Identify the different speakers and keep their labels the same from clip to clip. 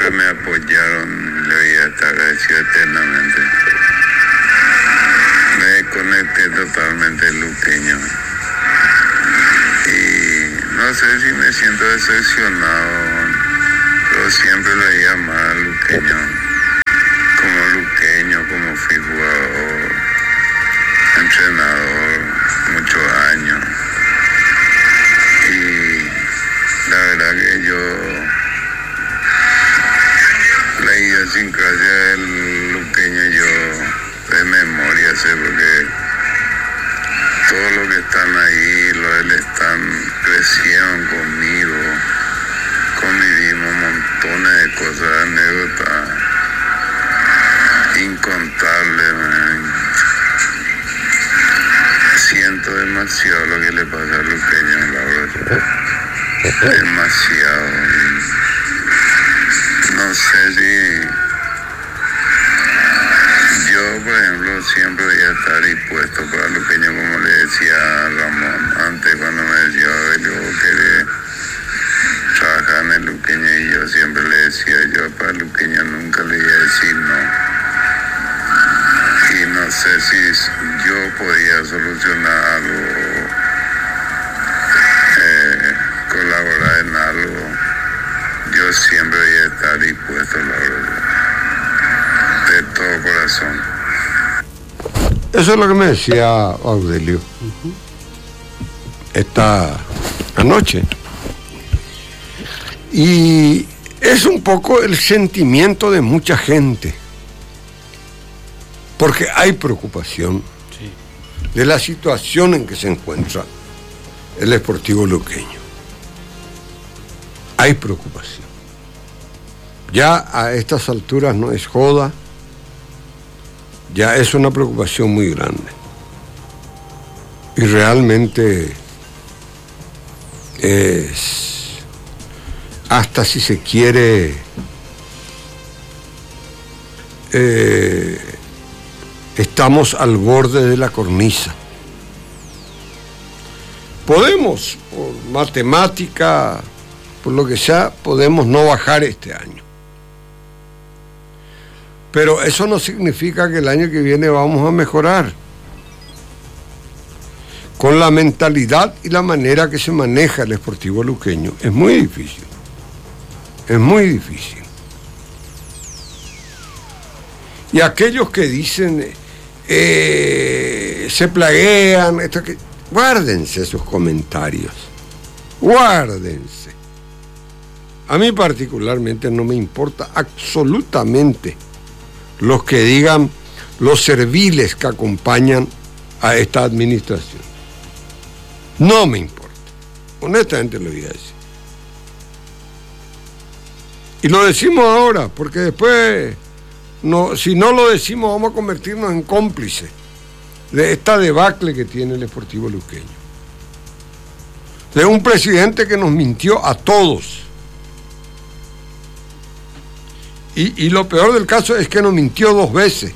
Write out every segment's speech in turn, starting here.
Speaker 1: que me apoyaron, le voy a estar agradecido eternamente. Me conecté totalmente luqueño. Y no sé si me siento decepcionado, pero siempre lo veía más luqueño. Como luqueño, como fui jugador, entrenador, muchos años. Y la verdad que yo la idiosincrasia del luqueño yo de memoria sé, porque todos los que están ahí, los que están, crecieron conmigo, convivimos montones de cosas, anécdotas incontables, man. Siento demasiado lo que le pasa al luqueño, la verdad. Demasiado. No sé si yo, por ejemplo, siempre voy a estar dispuesto para el luqueño, como le decía a Ramón antes cuando me decía, yo quería trabajar en el luqueño, y yo siempre le decía, yo para el luqueño nunca le iba a decir no. Y no sé si yo podía solucionar algo, colaborar en algo. Yo siempre voy a estar dispuesto, la verdad, de todo corazón.
Speaker 2: Eso es lo que me decía Audelio esta anoche. Y es un poco el sentimiento de mucha gente, porque hay preocupación de la situación en que se encuentra el Sportivo Luqueño. Hay preocupación. Ya a estas alturas no es joda, ya es una preocupación muy grande. Y realmente es, hasta si se quiere, estamos al borde de la cornisa. Podemos, por matemática, por lo que sea, podemos no bajar este año. Pero eso no significa que el año que viene vamos a mejorar. Con la mentalidad y la manera que se maneja el Sportivo Luqueño, es muy difícil. Es muy difícil. Y aquellos que dicen, se plaguean, guárdense esos comentarios. Guárdense. A mí particularmente no me importa absolutamente los que digan los serviles que acompañan a esta administración. No me importa. Honestamente lo voy a decir. Y lo decimos ahora, porque después, si no lo decimos, vamos a convertirnos en cómplices de esta debacle que tiene el Sportivo Luqueño. De un presidente que nos mintió a todos. Y lo peor del caso es que nos mintió 2 veces.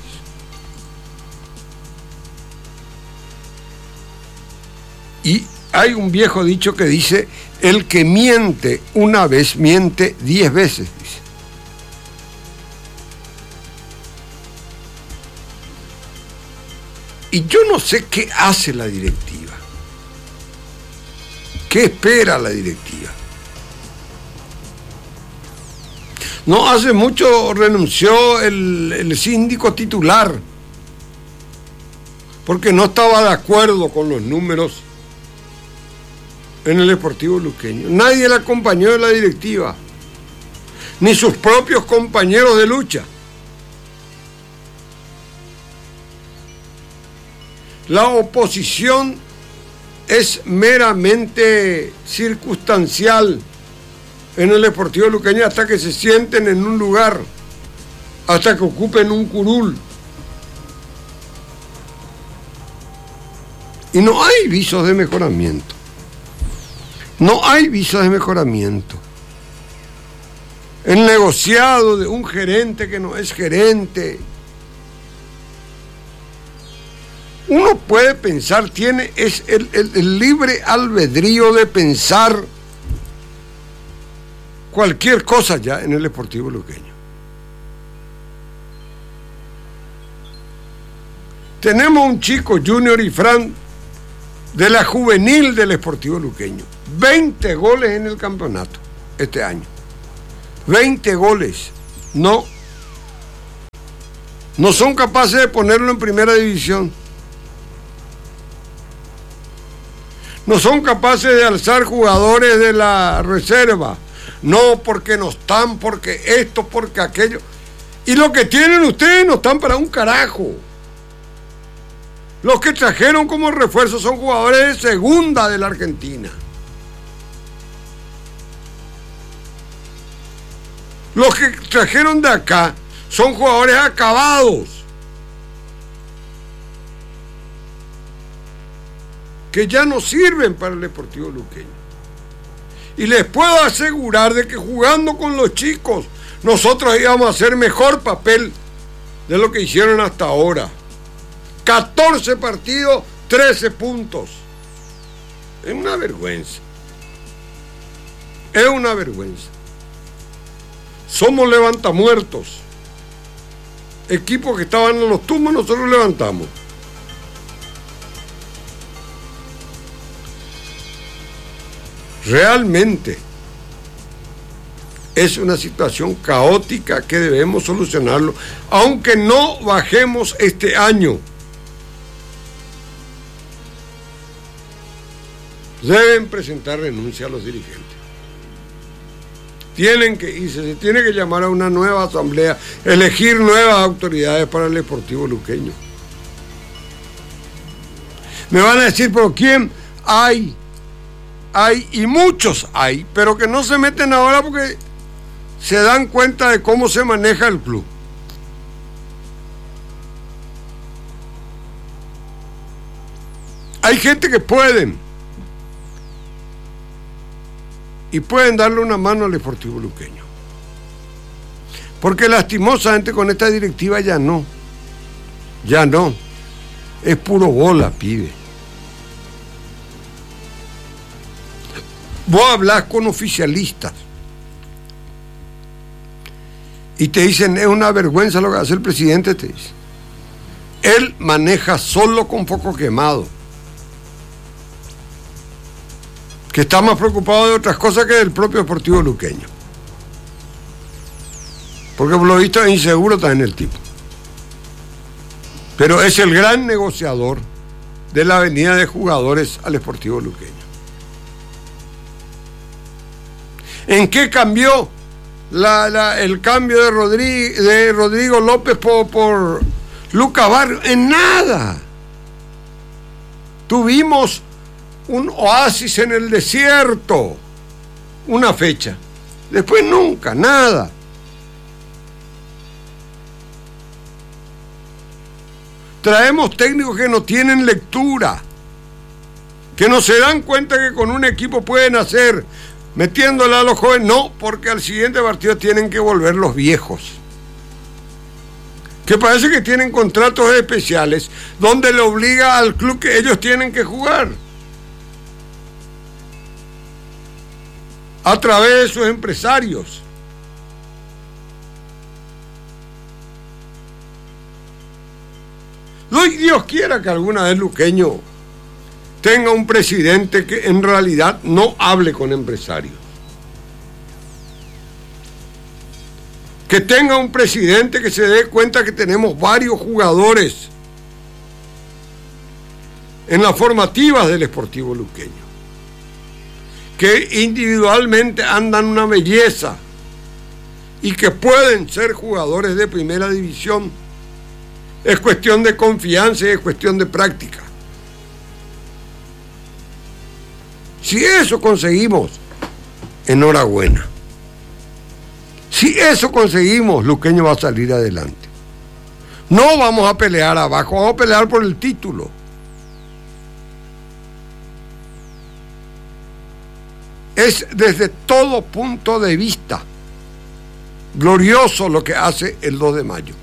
Speaker 2: Y hay un viejo dicho que dice, el que miente una vez, miente 10 veces, dice. Y yo no sé qué hace la directiva. ¿Qué espera la directiva? No hace mucho renunció el síndico titular, porque no estaba de acuerdo con los números en el Sportivo Luqueño. Nadie le acompañó de la directiva, ni sus propios compañeros de lucha. La oposición es meramente circunstancial en el Sportivo Luqueño hasta que se sienten en un lugar, hasta que ocupen un curul. Y no hay visos de mejoramiento. No hay visos de mejoramiento. El negociado de un gerente que no es gerente. Uno puede pensar, es el libre albedrío de pensar cualquier cosa ya en el Sportivo Luqueño. Tenemos un chico, Junior Ifrán, de la juvenil del Sportivo Luqueño. 20 goles en el campeonato este año. 20 goles. No son capaces de ponerlo en primera división. No son capaces de alzar jugadores de la reserva. No, porque no están, porque esto, porque aquello. Y lo que tienen ustedes no están para un carajo. Los que trajeron como refuerzo son jugadores de segunda de la Argentina. Los que trajeron de acá son jugadores acabados, que ya no sirven para el Sportivo Luqueño. Y les puedo asegurar de que jugando con los chicos, nosotros íbamos a hacer mejor papel de lo que hicieron hasta ahora. 14 partidos, 13 puntos. Es una vergüenza. Es una vergüenza. Somos levantamuertos. Equipos que estaban en los tumbos, nosotros levantamos. Realmente es una situación caótica que debemos solucionarlo, aunque no bajemos este año. Deben presentar renuncia a los dirigentes. Tienen que irse, se tiene que llamar a una nueva asamblea, elegir nuevas autoridades para el Sportivo Luqueño. Me van a decir, pero ¿quién? Hay, y muchos hay, pero que no se meten ahora porque se dan cuenta de cómo se maneja el club. Hay gente que pueden y pueden darle una mano al Sportivo Luqueño, porque lastimosamente con esta directiva ya no, es puro bola, pibe. Vos hablás con oficialistas y te dicen, es una vergüenza lo que hace el presidente, te dice. Él maneja solo con foco quemado, que está más preocupado de otras cosas que del propio Sportivo Luqueño. Porque por lo visto es inseguro también el tipo. Pero es el gran negociador de la venida de jugadores al Sportivo Luqueño. ¿En qué cambió el cambio de Rodrigo López por Lucas Barrios? En nada. Tuvimos un oasis en el desierto, una fecha, después nunca, nada. Traemos técnicos que no tienen lectura, que no se dan cuenta que con un equipo pueden hacer, metiéndole a los jóvenes, no, porque al siguiente partido tienen que volver los viejos, que parece que tienen contratos especiales donde le obliga al club que ellos tienen que jugar a través de sus empresarios. Dios quiera que alguna vez Luqueño tenga un presidente que en realidad no hable con empresarios. Que tenga un presidente que se dé cuenta que tenemos varios jugadores en las formativas del Sportivo Luqueño, que individualmente andan una belleza y que pueden ser jugadores de primera división. Es cuestión de confianza y es cuestión de práctica. Si eso conseguimos, enhorabuena. Si eso conseguimos, Luqueño va a salir adelante. No vamos a pelear abajo, vamos a pelear por el título. Es desde todo punto de vista glorioso lo que hace el 2 de mayo.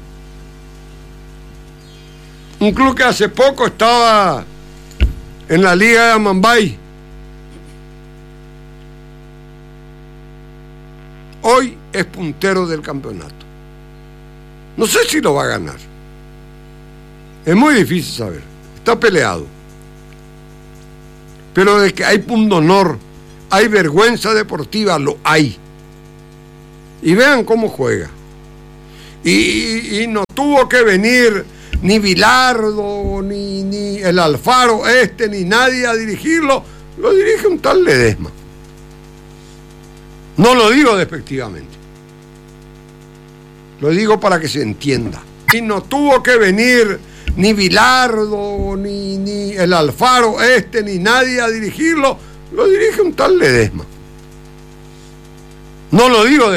Speaker 2: Un club que hace poco estaba en la Liga de Amambay hoy es puntero del campeonato. No sé si lo va a ganar. Es muy difícil saber. Está peleado. Pero de que hay pundonor, hay vergüenza deportiva, lo hay. Y vean cómo juega. Y no tuvo que venir ni Bilardo, ni el Alfaro ni nadie a dirigirlo. Lo dirige un tal Ledesma. No lo digo despectivamente. Lo digo para que se entienda. Y no tuvo que venir ni Bilardo, ni el Alfaro ni nadie a dirigirlo. Lo dirige un tal Ledesma. No lo digo